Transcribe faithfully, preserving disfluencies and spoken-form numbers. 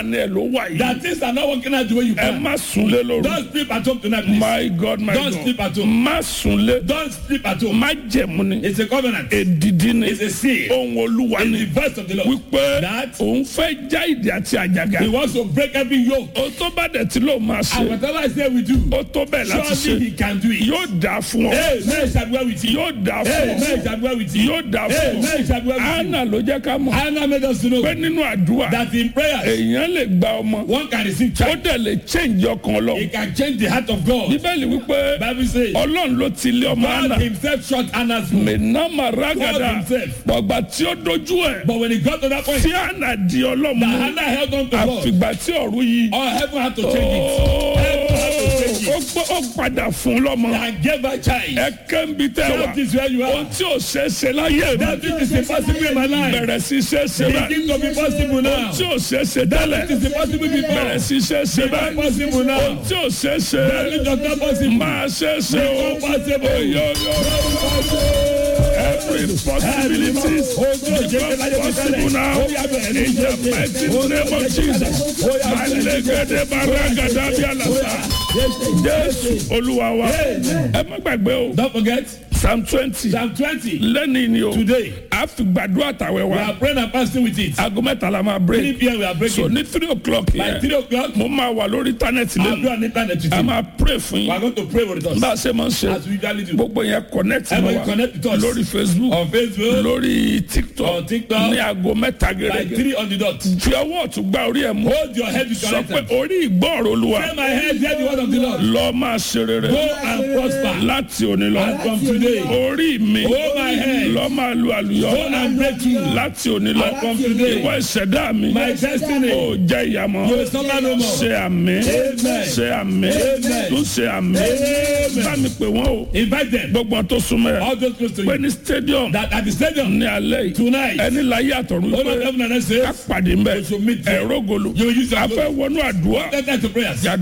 ní ẹ ló wà yìí. that things are not working out the way you ẹ plan. má sunlé lóru. Don't sleep at home tonight, please. my god my Don't god. sleep at home. má sunlé. Don't sleep at home. má jẹ̀mú ni. It's a covenant. èdìdí ni. It's a seal. ohun olúwa It's ni. the voice of the Lord. wípé That òun fẹ́ já ìdí àti àjàgà. he wants to break every yoke. o tó bá dẹ̀ tí ló máa And ṣe. whatever I say we do, o tó bẹ́ẹ̀ láti surely ṣe. he can do it. yóò dáa fún ọ. Hey, man shall dwell with you. yóò dáa Hey, fún man ọ. shall dwell with you. yóò dáa Hey, fún man ọ. shall dwell with you. anna ló jẹ́ ká mọ̀. Hannah made us to know pé nínú àdúrà that in prayers, èèyàn lè gba ọmọ. one can receive ó child. dẹ̀ lè change ọkàn lọ. He can change the heart of God. bíbélì wípé Bible says, ọlọ́run ló ti lé ọmọ God àná. himself shot Hannah's womb. mẹ̀nàmà God rágàdà. himself. bọ̀gbà tí ó dojú ẹ̀. But when he got to that point, tí àná di that ọlọ́mọ. Hannah held on to God. àfìgbà tí ọ̀run yìí. All heaven had to change it. Heaven had to change ó it. gbọ́ ó padà fún lọ́mọ. And gave her child. ẹ kẹ́ńbi tẹ́ wa. That is where you ohun are. tí ò ṣe é ṣe láyé mi. That which is impossible in my life. bẹ̀rẹ̀ sí ṣe é ṣe báyìí. Begin to be possible now. tí ò ṣe é ṣe tẹ́lẹ̀. It is impossible before. bẹ̀rẹ̀ sí ṣe é ṣe Become báyìí. possible now. ohun tí ò ṣe é ṣe. That which is not possible. máa ṣe é ṣe o. Become possible. Oyoyo. Every possibility become possible now. In the mighty name of Jesus. Malegede baragada bialasa. Jésù Olúwa wa. Ẹ má gbàgbé o. Don't forget, Psalm twenty. Psalm twenty. Lẹ́ni ni o. Today, A fi gbàdúrà tàwẹ̀ we wa. are praying and fasting with it. Aago mẹ́ta la máa three break. p m we are So breaking. ní three o'clock By yẹn. three o'clock, Mo máa wà lórí íńtánẹ́ẹ̀tì I'll lẹ́nu. do an internet with A you. máa pray fún We are yín. going to pray with us. Bá a ṣe máa ń ṣe. As we usually do. Gbogbo yẹn connect mọ́ Everybody wa. connect with us. Lórí Facebook. On Facebook, Lórí TikTok. On TikTok. Ní aago mẹ́ta by gẹ́gẹ́. three on the dot. Fi ọwọ́ ọ̀tún gbá orí ẹ̀ mú. Hold your head with your Sọ right pé hand. orí ìgbọ́ọ̀rọ̀ Olúwa. Say my head, hear the word of the Lord. Lọ máa ṣe rere. Go and prosper. Láti òní lọ. And from today, Orí mi. hold my head. Lọ máa lu àlùyọ. Go and break through. Láti òní lọ. And from today, Ìwọ ìṣẹ̀dá mi. my destiny, Ó jẹ́ ìyàmọ́. you will suffer no more. Ṣé àmì. Amen. Ṣé àmì. Amen. Tún ṣe àmì. Amen. Bá mi pè wọ́n o. Invite them. Gbogbo àwọn tó súnmọ́ ẹ̀. All those close to Pé you. ní stadium. That at the stadium Ní alẹ́ yìí. tonight, Ẹni láyé àtọ̀run all of pé heaven and earth ká says, pàdé ń bẹ̀. we should meet there. Ẹ̀rọ golo. You will use your A fẹ́ wọnú àdúrà. Let us to prayers.